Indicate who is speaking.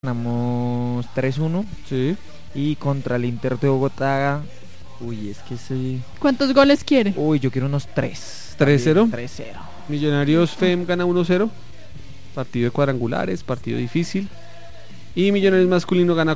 Speaker 1: Ganamos 3-1
Speaker 2: Sí.
Speaker 1: y contra el Inter de Bogotá, uy, es que sí.
Speaker 3: ¿Cuántos goles quiere?
Speaker 1: Uy, yo quiero unos 3.
Speaker 2: 3-0.
Speaker 1: 3-0.
Speaker 2: Millonarios FEM gana 1-0. Partido de cuadrangulares, partido difícil. Y Millonarios masculino gana